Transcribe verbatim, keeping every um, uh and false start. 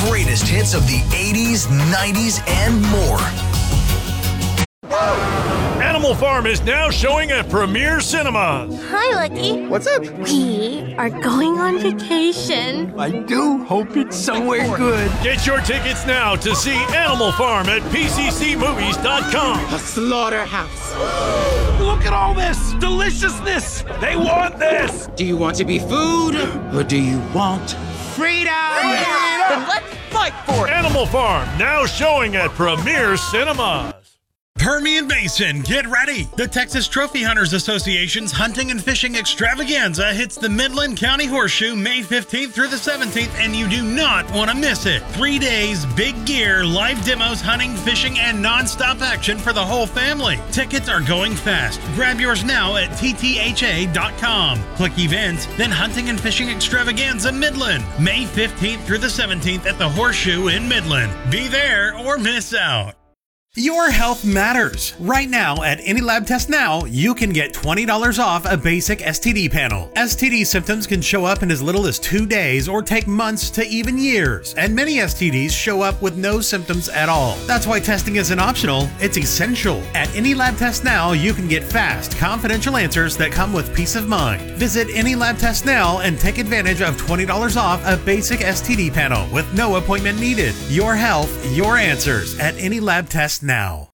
greatest hits of the eighties, nineties, and more. Animal Farm is now showing at Premier Cinemas. Hi, Lucky. What's up? We are going on vacation. I do hope it's somewhere good. Get your tickets now to see Animal Farm at P C C movies dot com. A slaughterhouse. Look at all this deliciousness. They want this. Do you want to be food or do you want freedom? Then let's fight for it. Animal Farm now showing at Premier Cinemas. Permian Basin, get ready! The Texas Trophy Hunters Association's Hunting and Fishing Extravaganza hits the Midland County Horseshoe May fifteenth through the seventeenth, and you do not want to miss it. Three days, big gear, live demos, hunting, fishing, and non-stop action for the whole family. Tickets are going fast. Grab yours now at T T H A dot com. Click events, then Hunting and Fishing Extravaganza Midland, May fifteenth through the seventeenth at the Horseshoe in Midland. Be there or miss out. Your health matters. Right now at Any Lab Test Now, you can get twenty dollars off a basic S T D panel. S T D symptoms can show up in as little as two days or take months to even years, and many S T Ds show up with no symptoms at all. That's why testing isn't optional, it's essential. At Any Lab Test Now, you can get fast, confidential answers that come with peace of mind. Visit Any Lab Test Now and take advantage of twenty dollars off a basic S T D panel with no appointment needed. Your health, your answers at Any Lab Test Now.